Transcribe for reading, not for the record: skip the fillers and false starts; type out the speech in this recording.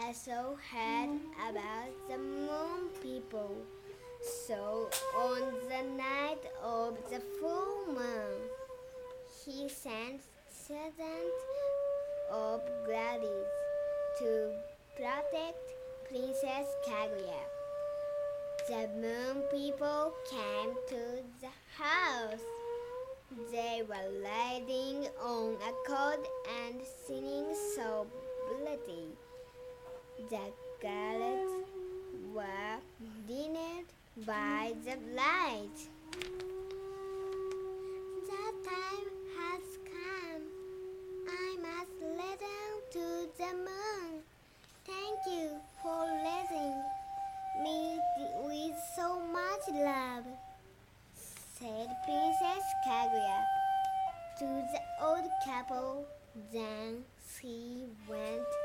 also heard about the moon people. So on the night of the full moon, he sent servants of Gladys to protect Princess Kaguya. The moon people came to the house. They were riding on a cold and singing so bloody. The girls were denied by the light. The time has come. I must return to the moon. Thank you for raising me with so much love, said Princess Kaguya to the old couple. Then she went